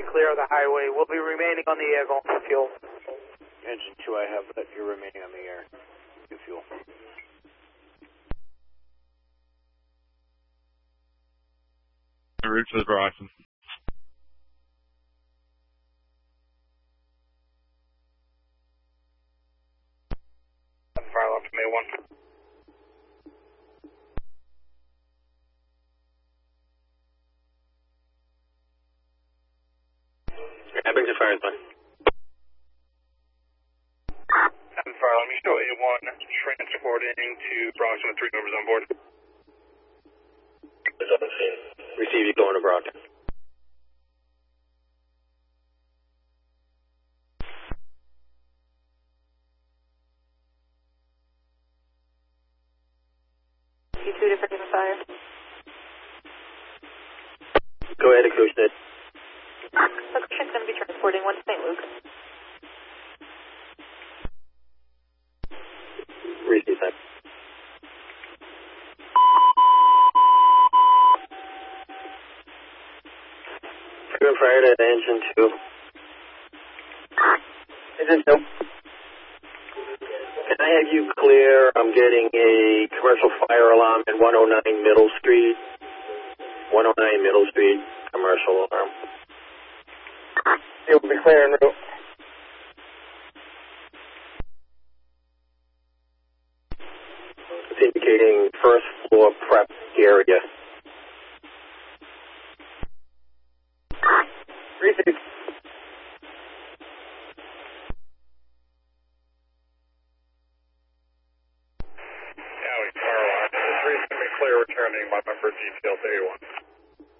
clear of the highway. We'll be remaining on the air going for fuel. Engine 2, I have that you're remaining on the air. Get fuel. Route for the Bryson. Fire left, May 1. Brings a fire line. Fire, let me show A1 transporting to Bronxton with 3 members on board. Receive you going to Brockton. You 2 different fire. Go ahead, Acushnet. Acushnet's going to be transporting 1 to St. Luke. Receive that. Frequent fire to engine 2. Engine 2. Can I have you clear? I'm getting a commercial fire alarm at 109 Middle Street. 109 Middle Street, commercial alarm. You'll be clear en route. It's indicating first floor prep area. Receive. Cowie, fire alarm. 3 is going to be clear returning by member detail to A1.